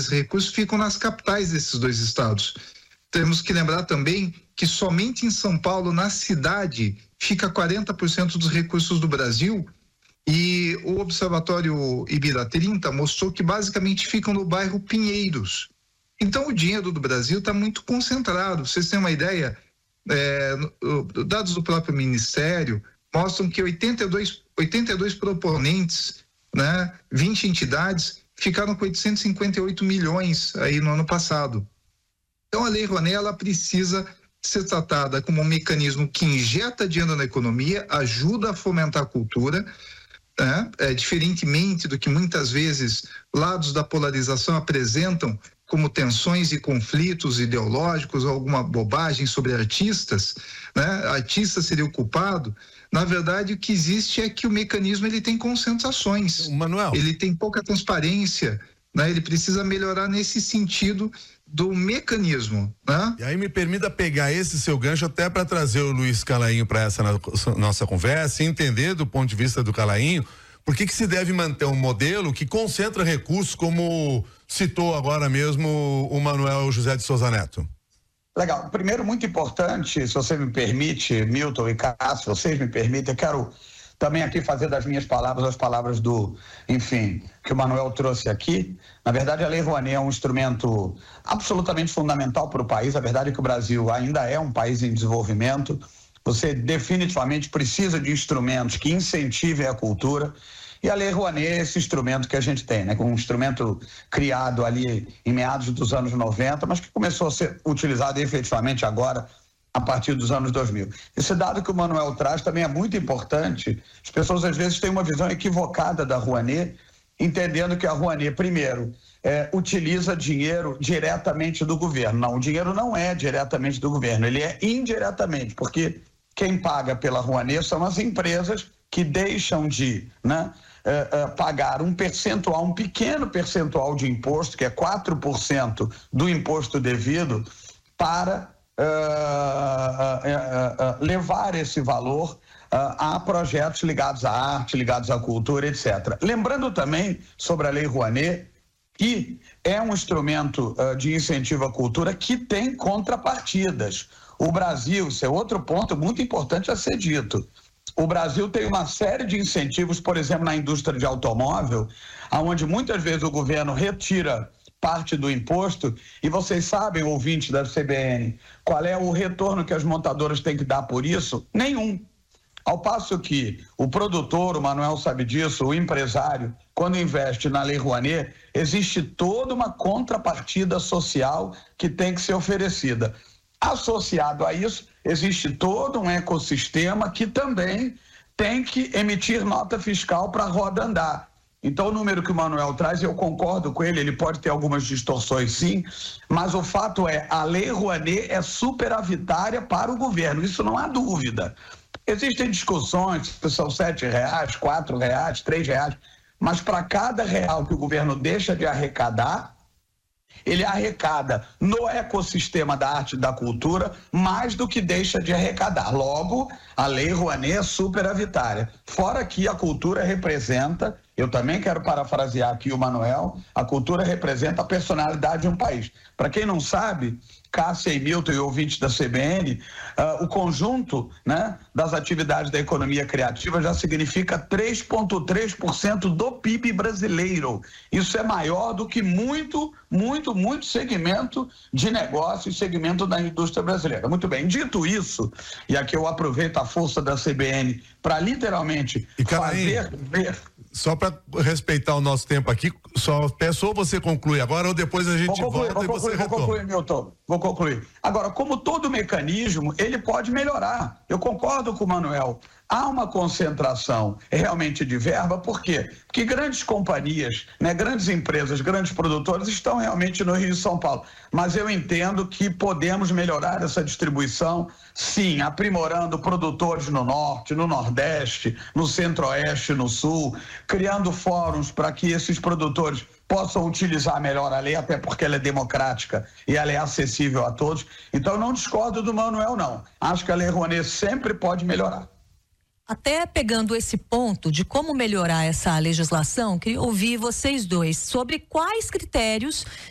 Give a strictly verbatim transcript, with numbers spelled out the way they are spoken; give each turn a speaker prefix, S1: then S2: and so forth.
S1: desses recursos ficam nas capitais desses dois estados. Temos que lembrar também que somente em São Paulo, na cidade, fica quarenta por cento dos recursos do Brasil, e o Observatório Ibira trinta mostrou que basicamente ficam no bairro Pinheiros. Então o dinheiro do Brasil está muito concentrado. Vocês têm uma ideia? É, dados do próprio Ministério mostram que oitenta e dois, oitenta e dois proponentes, né, vinte entidades, ficaram com oitocentos e cinquenta e oito milhões aí no ano passado. Então a Lei Rouanet, ela precisa ser tratada como um mecanismo que injeta dinheiro na economia, ajuda a fomentar a cultura, né? É, diferentemente do que muitas vezes lados da polarização apresentam como tensões e conflitos ideológicos ou alguma bobagem sobre artistas, né? Artista seria o culpado. Na verdade, o que existe é que o mecanismo ele tem concentrações.
S2: Manuel.
S1: Ele tem pouca transparência, né? Ele precisa melhorar nesse sentido do mecanismo, né?
S2: E aí me permita pegar esse seu gancho até para trazer o Luiz Calainho para essa nossa conversa e entender do ponto de vista do Calainho por que que se deve manter um modelo que concentra recursos, como citou agora mesmo o Manuel José de Souza Neto.
S3: Legal. Primeiro, muito importante, se você me permite, Milton e Cássio, vocês me permitem, eu quero também aqui fazer das minhas palavras as palavras do, enfim, que o Manuel trouxe aqui. Na verdade, a Lei Rouanet é um instrumento absolutamente fundamental para o país. A verdade é que o Brasil ainda é um país em desenvolvimento. Você definitivamente precisa de instrumentos que incentivem a cultura. E a Lei Rouanet é esse instrumento que a gente tem, né? Um instrumento criado ali em meados dos anos noventa, mas que começou a ser utilizado efetivamente agora, a partir dos anos dois mil. Esse dado que o Manuel traz também é muito importante. As pessoas às vezes têm uma visão equivocada da Rouanet, entendendo que a Rouanet, primeiro, é, utiliza dinheiro diretamente do governo. Não, o dinheiro não é diretamente do governo, ele é indiretamente, porque quem paga pela Rouanet são as empresas que deixam de, né, é, é, pagar um percentual, um pequeno percentual de imposto, que é quatro por cento do imposto devido, para Uh, uh, uh, uh, levar esse valor uh, a projetos ligados à arte, ligados à cultura, etcétera. Lembrando também sobre a Lei Rouanet, que é um instrumento uh, de incentivo à cultura que tem contrapartidas. O Brasil, isso é outro ponto muito importante a ser dito. O Brasil tem uma série de incentivos, por exemplo, na indústria de automóvel, onde muitas vezes o governo retira parte do imposto, e vocês sabem, ouvintes da C B N, qual é o retorno que as montadoras têm que dar por isso? Nenhum. Ao passo que o produtor, o Manuel sabe disso, o empresário, quando investe na Lei Rouanet, existe toda uma contrapartida social que tem que ser oferecida. Associado a isso, existe todo um ecossistema que também tem que emitir nota fiscal para a roda andar. Então, o número que o Manuel traz, eu concordo com ele, ele pode ter algumas distorções, sim, mas o fato é, a Lei Rouanet é superavitária para o governo, isso não há dúvida. Existem discussões, se são sete reais, quatro reais, três reais, mas para cada real que o governo deixa de arrecadar, ele arrecada no ecossistema da arte e da cultura mais do que deixa de arrecadar. Logo, a Lei Rouanet é superavitária. Fora que a cultura representa, eu também quero parafrasear aqui o Manuel, a cultura representa a personalidade de um país. Para quem não sabe, Cássia e Milton e ouvintes da C B N, uh, o conjunto, né, das atividades da economia criativa já significa três vírgula três por cento do P I B brasileiro. Isso é maior do que muito, muito, muito segmento de negócio e segmento da indústria brasileira. Muito bem, dito isso, e aqui eu aproveito a força da C B N para literalmente
S2: e, fazer ver. Só para respeitar o nosso tempo aqui, só peço ou você conclui agora ou depois a gente
S3: concluir,
S2: volta e
S3: concluir,
S2: você
S3: vou
S2: retoma.
S3: Vou concluir, Milton, vou concluir. Agora, como todo mecanismo, ele pode melhorar. Eu concordo com o Manuel. Há uma concentração realmente de verba, por quê? Porque grandes companhias, né, grandes empresas, grandes produtores estão realmente no Rio e São Paulo. Mas eu entendo que podemos melhorar essa distribuição, sim, aprimorando produtores no Norte, no Nordeste, no Centro-Oeste, no Sul, criando fóruns para que esses produtores possam utilizar melhor a lei, até porque ela é democrática e ela é acessível a todos. Então, eu não discordo do Manuel, não. Acho que a Lei Rouanet sempre pode melhorar.
S4: Até pegando esse ponto de como melhorar essa legislação, queria ouvir vocês dois sobre quais critérios